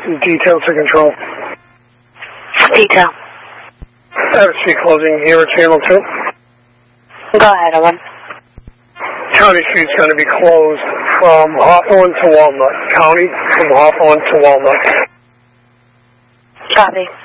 Detail to control. Detail. Street closing here at Channel 2. Go ahead, Owen. County Street's going to be closed from Hawthorne to Walnut. County from Hawthorne to Walnut. Copy.